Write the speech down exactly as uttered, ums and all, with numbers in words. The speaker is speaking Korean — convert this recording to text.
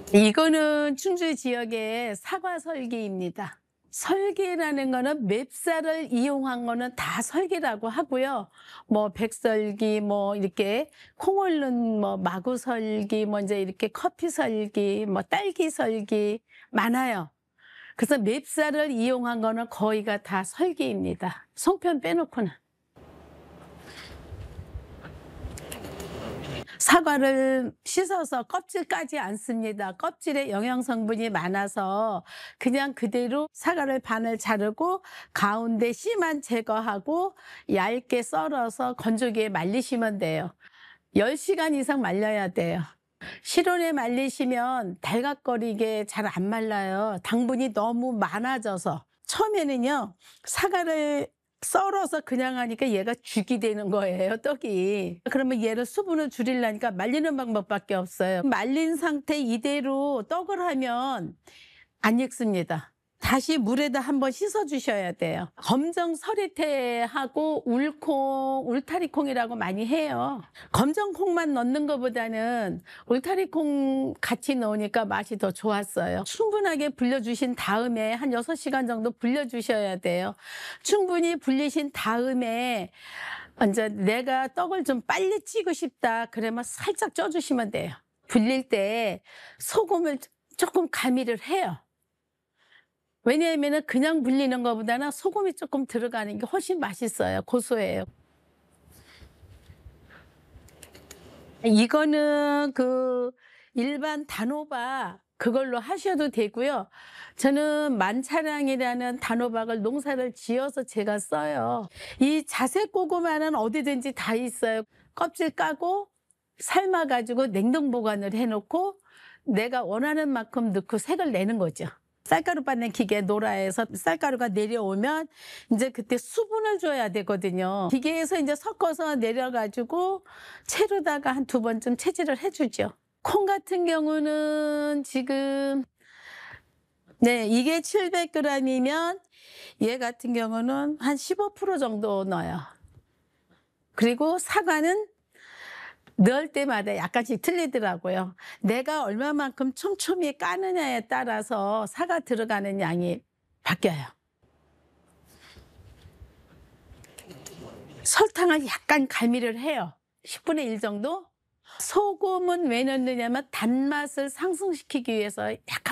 이거는 충주 지역의 사과 설기입니다. 설기라는 거는 맵쌀을 이용한 거는 다 설기라고 하고요. 뭐 백설기, 뭐 이렇게 콩 옳는 뭐 마구설기, 뭐 이제 이렇게 커피설기, 뭐 딸기설기 많아요. 그래서 맵쌀을 이용한 거는 거의가 다 설기입니다. 송편 빼놓고는. 사과를 씻어서 껍질 까지 않습니다. 껍질에 영양 성분이 많아서 그냥 그대로 사과를 반을 자르고 가운데 씨만 제거하고 얇게 썰어서 건조기에 말리시면 돼요. 열 시간 이상 말려야 돼요. 실온에 말리시면 달각거리게 잘 안 말라요. 당분이 너무 많아져서. 처음에는요, 사과를 썰어서 그냥 하니까 얘가 죽이 되는 거예요, 떡이. 그러면 얘를 수분을 줄이려니까 말리는 방법밖에 없어요. 말린 상태 이대로 떡을 하면 안 익습니다. 다시 물에다 한번 씻어 주셔야 돼요. 검정 서리태하고 울콩, 울타리콩이라고 많이 해요. 검정 콩만 넣는 것보다는 울타리콩 같이 넣으니까 맛이 더 좋았어요. 충분하게 불려주신 다음에 한 여섯 시간 정도 불려주셔야 돼요. 충분히 불리신 다음에 이제 내가 떡을 좀 빨리 찌고 싶다 그러면 살짝 쪄주시면 돼요. 불릴 때 소금을 조금 가미를 해요. 왜냐하면 그냥 불리는 것보다는 소금이 조금 들어가는 게 훨씬 맛있어요. 고소해요. 이거는 그 일반 단호박 그걸로 하셔도 되고요. 저는 만차량이라는 단호박을 농사를 지어서 제가 써요. 이 자색 고구마는 어디든지 다 있어요. 껍질 까고 삶아가지고 냉동 보관을 해놓고 내가 원하는 만큼 넣고 색을 내는 거죠. 쌀가루 빻는 기계 노라에서 쌀가루가 내려오면 이제 그때 수분을 줘야 되거든요. 기계에서 이제 섞어서 내려가지고 채로다가 한 두 번쯤 채질을 해주죠. 콩 같은 경우는 지금 네 이게 칠백 그램이면 얘 같은 경우는 한 십오 퍼센트 정도 넣어요. 그리고 사과는 넣을 때마다 약간씩 틀리더라고요. 내가 얼마만큼 촘촘히 까느냐에 따라서 사과 들어가는 양이 바뀌어요. 설탕을 약간 가미를 해요. 십분의 일 정도? 소금은 왜 넣느냐면 단맛을 상승시키기 위해서 약간